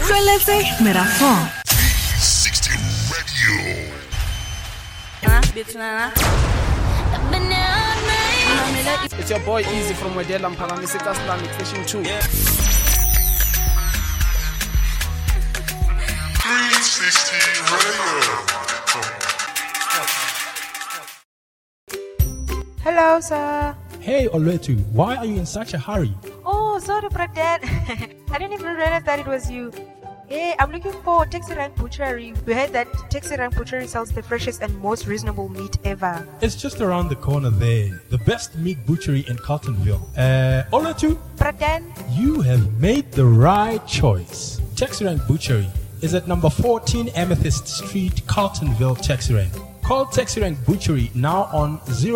Utlweletse merafong. 60 Radio. It's your boy Easy from Wedela Mphalamiseka Islamic Station 2. 360 Radio. Hello, sir. Hey, Oletu, why are you in such a hurry? Oh, sorry, Brad. I didn't even realize that it was you. Hey, I'm looking for Taxi Rank Butchery. We heard that Taxi Rank Butchery sells the freshest and most reasonable meat ever. It's just around the corner there. The best meat butchery in Carltonville. Oletu, Brad, you have made the right choice. Texirang Butchery is at number 14 Amethyst Street, Carltonville, Texirang. Call Texirang Butchery now on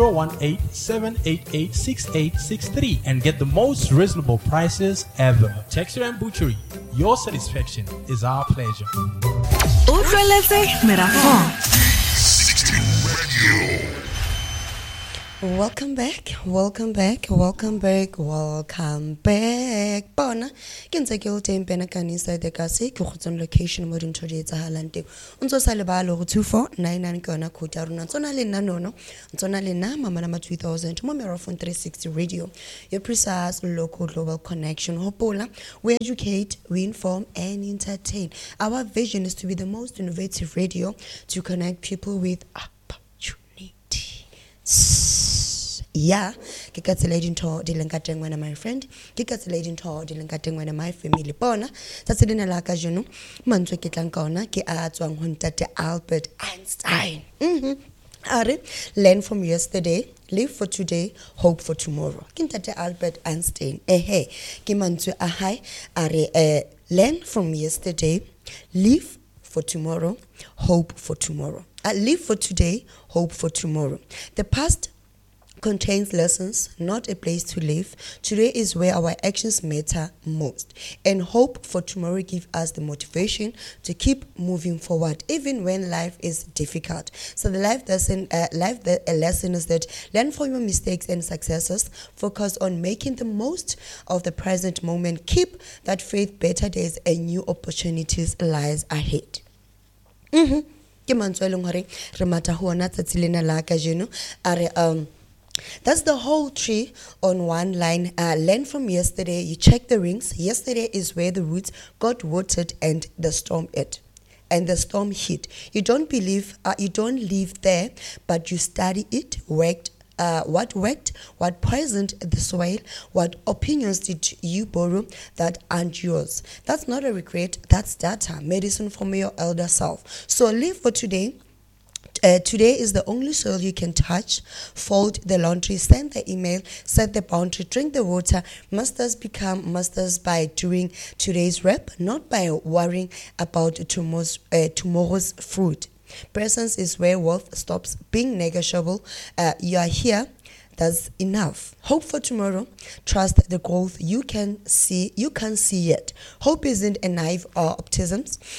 018-788-6863 and get the most reasonable prices ever. Texirang Butchery, your satisfaction is our pleasure. Utlweletse merafong. 60 Radio. Welcome back. Bona ke ntse ke o teng pena ka inside the kasi ke khutson location mo dintho di etsahalang teng. Ntso sa lebalo go 2499 ke yona code ya rona. Tsona le nna nono. Tsona le nna mama nama 2000 mo Merafon 360 Radio. Your precise local global connection. Hopola, we educate, we inform and entertain. Our vision is to be the most innovative radio to connect people with opportunity. Yeah, ke ka tsela dintho di leng ka teng wena my friend, ke ka tsela dintho di leng ka teng wena my family. Bona tsa dina la ka jeno mantswe ke tlang ka ona ke a tswang ho ntate Albert Einstein. Are learn from yesterday, live for today, hope for tomorrow. Ke ntate Albert Einstein. Ke mantswe a hae are learn from yesterday, live for tomorrow, hope for tomorrow. Live for today, hope for tomorrow. The past contains lessons, not a place to live. Today is where our actions matter most. And hope for tomorrow gives us the motivation to keep moving forward, even when life is difficult. So the lesson is that learn from your mistakes and successes. Focus on making the most of the present moment. Keep that faith, better days and new opportunities lies ahead. That's the whole tree on one line. Learn from yesterday. You check the rings. Yesterday is where the roots got watered and the storm hit. You don't live there, but you study it, what worked, what poisoned the soil, what opinions did you borrow that aren't yours. That's not a regret, that's data, medicine from your elder self. So live for today. Today is the only soil you can touch. Fold the laundry, send the email, set the boundary, drink the water. Masters become masters by doing today's rep, not by worrying about tomorrow's fruit. Presence is where wealth stops being negotiable. You are here. That's enough. Hope for tomorrow. Trust the growth you can see. You can't see yet. Hope isn't a naive or optimism.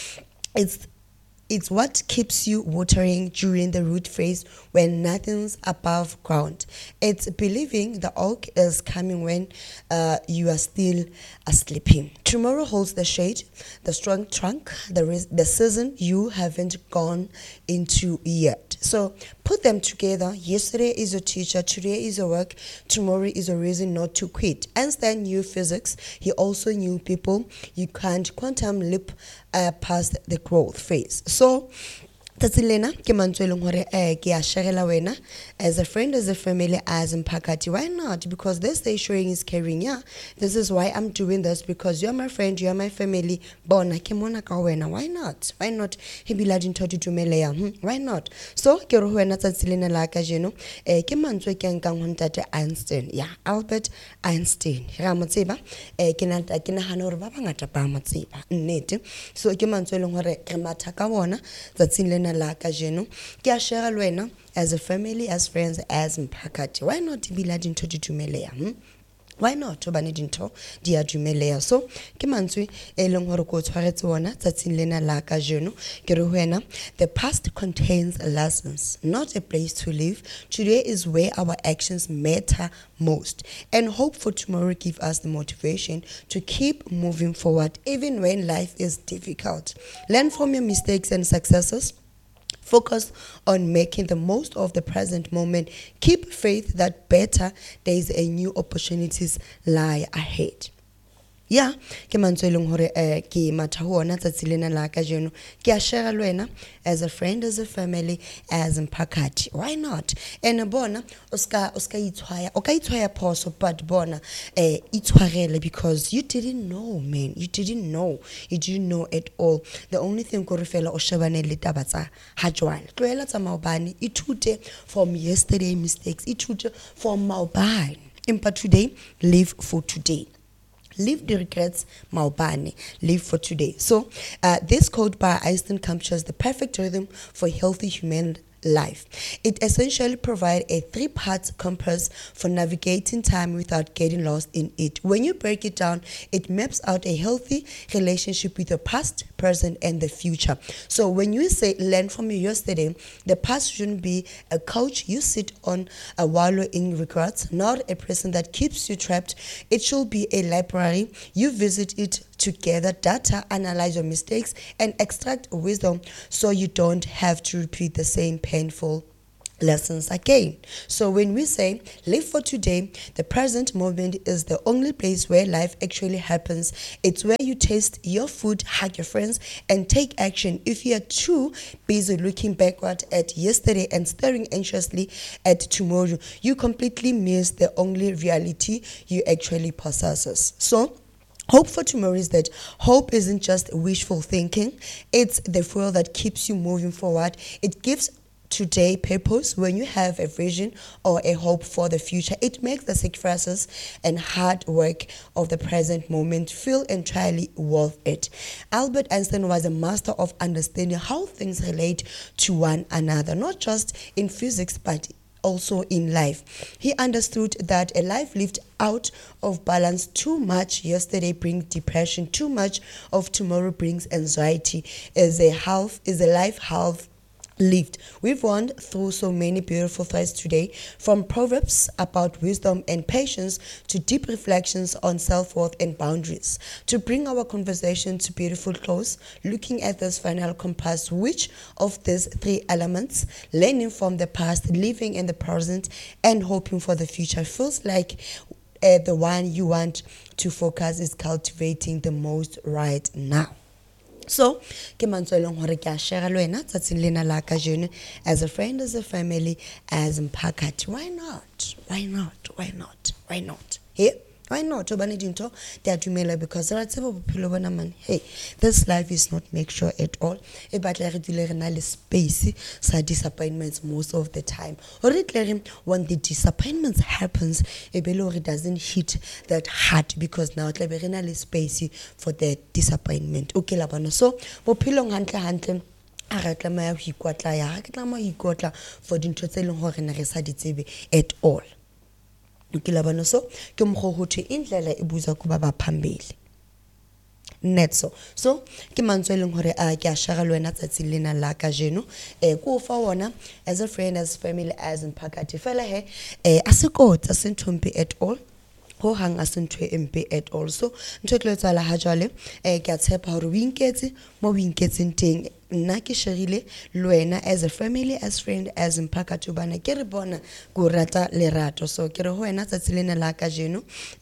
It's what keeps you watering during the root phase when nothing's above ground. It's believing the oak is coming when you are still sleeping. Tomorrow holds the shade, the strong trunk, the season you haven't gone into yet. So put them together. Yesterday is a teacher, today is a work, tomorrow is a reason not to quit. Einstein knew physics. He also knew people. You can't quantum leap past the growth phase. So Tatsilena, ke mantswe eleng hore ke a shagela wena as a friend, as a family, as mphakathi. Why not? Because this day showing is caring. Yeah, this is why I'm doing this, because you're my friend, you're my family. Bona ke mona ka wena. Why not? Why not? Hebila dintho di dumeleya. Why not? So ke re ho wena Tatsilena la ka jeno ke mantswe ke nkang ho ntate Einstein. Yeah, Albert Einstein. Ra mo tseba ke nahana hore ba bangata ba mo tseba nnete. So ke mantswe eleng hore re matha ka bona Tatsilena la ka jeno ke a share lwena as a family, as friends, as mphakathi. Why not bila dintho di dumeleya? Why not? Hobane dintho di a dumeleha. So ke mantswe e leng hore ko tshwaretse ona tsatsing lena la kajeno ke re ho wena, the past contains lessons, not a place to live. Today is where our actions matter most, and hope for tomorrow give us the motivation to keep moving forward even when life is difficult. Learn from your mistakes and successes. Focus on making the most of the present moment. Keep faith that better days and new opportunities lie ahead. Yeah, ke mantswe leng hore ke matha ho ona tsatsi lena la ka jeno ke a share le wena as a friend, as a family, as mphakathi. Why not? And bona oska itshwaya o ka itshwaya phoso, but bona itshwarele because you didn't know, man. You didn't know at all. The only thing ko re fela o shebane le taba tsa ha jwale tloela tsa maobane ithute from yesterday mistakes, ithute from maobane, empa today live for today. Leave the regrets, maobane. Live for today. So, this quote by Einstein captures the perfect rhythm for healthy human life. It essentially provides a 3-part compass for navigating time without getting lost in it. When you break it down, it maps out a healthy relationship with the past, present, and the future. So when you say learn from your yesterday, the past shouldn't be a couch you sit on a wallow in regrets, not a prison that keeps you trapped. It should be a library. You visit it to gather data, analyze your mistakes, and extract wisdom so you don't have to repeat the same painful lessons again. So when we say live for today, the present moment is the only place where life actually happens. It's where you taste your food, hug your friends, and take action. If you are too busy looking backward at yesterday and staring anxiously at tomorrow, you completely miss the only reality you actually possess. So hope for tomorrow is that hope isn't just wishful thinking. It's the fuel that keeps you moving forward. It gives today purpose. When you have a vision or a hope for the future, it makes the sacrifices and hard work of the present moment feel entirely worth it. Albert Einstein was a master of understanding how things relate to one another, not just in physics, but also in life. He understood that a life lived out of balance, too much yesterday brings depression, too much of tomorrow brings anxiety. Is a life half lived. We've gone through so many beautiful threads today, from proverbs about wisdom and patience to deep reflections on self-worth and boundaries. To bring our conversation to beautiful close, looking at this final compass, which of these 3 elements, learning from the past, living in the present, and hoping for the future, feels like the one you want to focus is cultivating the most right now? So, ke mantswe leng hore ke a share le wena tsatsing lena la ka jeno as a friend, as a family, as mphakathi. Why not? Hey, why not? Obane dinto di a dumela because re tseba bophelo bona man. Hey, this life is not make sure at all. E batla re dile re na le space sa disappointments most of the time. Or when the disappointments happens, e be le doesn't hit that hard because now tla be re na le space for the disappointment. Okay la bana. So bophelo hantle a re tla ho ikotla ya ke tla mo ikotla for dintho tse leng hore na re sa di tsebe at all. Ukilabano so ke mkhohuthi indlela ibuza kuba baphambili netso. So ke mantswe leng hore a ke a share le wena tsatsi lena la ka jeno ko fa wona as a friend, as family, as mphakathi fela he asekotsa senthompe at all ho hang asentwe mp at all. So ntwe tlo tsala ha jwale ke a tshepa hore o inketse mo o inketseng teng nna ke sharile le wena as a family, as friend, as mphakathi bana ke re bona go rata lerato. So ke re ho wena tsatsi lena la ka jeno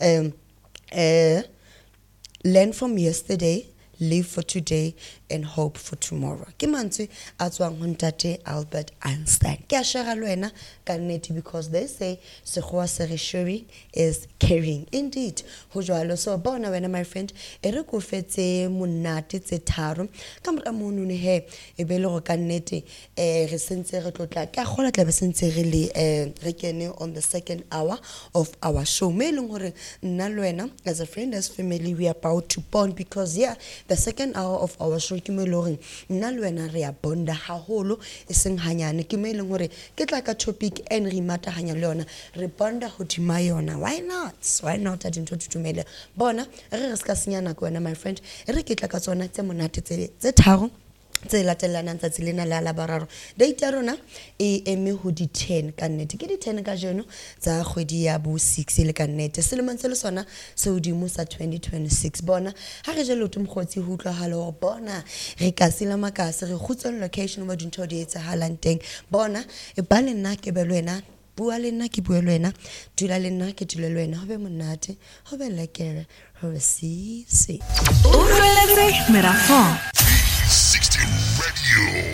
learn from yesterday, live for today, and hope for tomorrow. Ke mantswe a tswang ho ntate Albert Einstein. Ke a share le wena ka nnete because they say sekgowa se re sharing is caring. Indeed, ho jwalo. So bona wena my friend, e re ko fetse monate tse tharo ka mora mono ne he e be le go ka nnete re sentse re tlotla ka gola tla be sentse re le re kene on the 2nd hour of our show. Me leng hore nna le wena as a friend, as family, we are about to bond because the 2nd hour of our show ke mo e le goreng nna le wena re a bonda haholo e seng hanyane ke mo e leng gore ke tla ka topic and re imataganya le yona re bonda hodima yona why not a dintho tutumele bona re ska senya nako wena my friend re ke tla ka tsona tse monate tse tharo tse latelanang tsa tsilena la bararo date ya rona e eme ho di 10 ka nnete ke di 10 ka jeno tsa kgwedi ya bo 6 le ka nnete selemong se le sona se hodimo sa 2026 bona ha re je lotho mkhotsi ho utlwahala ho bona re ka sila makase re khutsong location mo dintho di etsahalang teng bona e ba le nna ke be le wena bua le nna ke bua le wena dula le nna ke dula le wena ho be monate ho be lekere ho se Utlweletse Merafong. 16 Radio.